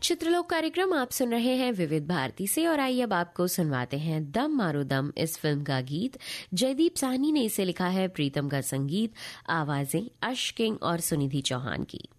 चित्रलोक कार्यक्रम आप सुन रहे हैं विविध भारती से और आइए अब आपको सुनवाते हैं दम मारो दम इस फिल्म का गीत। जयदीप साहनी ने इसे लिखा है, प्रीतम का संगीत, आवाजें अश किंग और सुनिधि चौहान की।